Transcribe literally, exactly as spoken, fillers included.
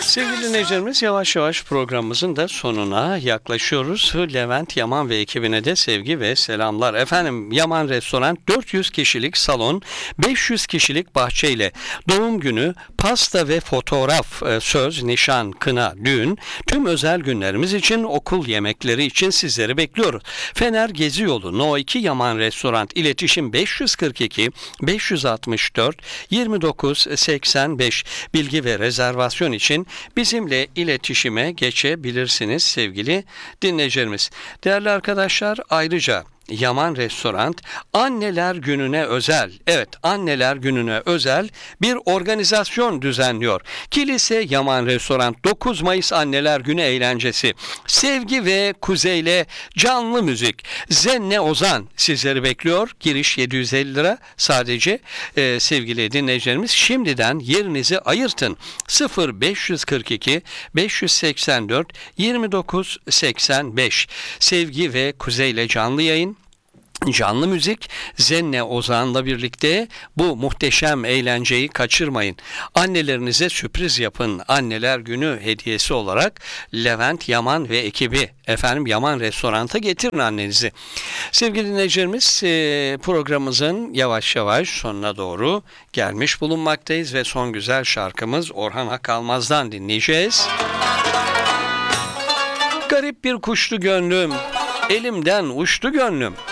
Sevgili dinleyicilerimiz, yavaş yavaş programımızın da sonuna yaklaşıyoruz. Levent Yaman ve ekibine de sevgi ve selamlar. Efendim, Yaman Restoran dört yüz kişilik salon, beş yüz kişilik bahçeyle doğum günü, pasta ve fotoğraf, söz, nişan, kına, düğün, tüm özel günlerimiz için, okul yemekleri için sizleri bekliyoruz. Fener Gezi Yolu No iki Yaman Restoran, iletişim beş yüz kırk iki beş yüz altmış dört yirmi dokuz seksen beş. Bilgi ve rezervasyon için bizimle iletişime geçebilirsiniz sevgili dinleyicilerimiz. Değerli arkadaşlar, ayrıca Yaman Restoran Anneler Günü'ne özel, evet Anneler Günü'ne özel bir organizasyon düzenliyor. Kilise Yaman Restoran dokuz Mayıs Anneler Günü eğlencesi. Sevgi ve Kuzey'le canlı müzik. Zenne Ozan sizleri bekliyor. Giriş yedi yüz elli lira sadece. Ee, sevgili dinleyicilerimiz, şimdiden yerinizi ayırtın. sıfır beş kırk iki beş yüz seksen dört yirmi dokuz seksen beş. Sevgi ve Kuzey'le canlı yayın, canlı müzik, Zenne Ozan'la birlikte bu muhteşem eğlenceyi kaçırmayın. Annelerinize sürpriz yapın. Anneler Günü hediyesi olarak Levent Yaman ve ekibi efendim Yaman Restoran'a getirin annenizi. Sevgili dinleyicilerimiz, programımızın yavaş yavaş sonuna doğru gelmiş bulunmaktayız ve son güzel şarkımız Orhan Akalmaz'dan dinleyeceğiz. Garip bir kuştu gönlüm, elimden uçtu gönlüm.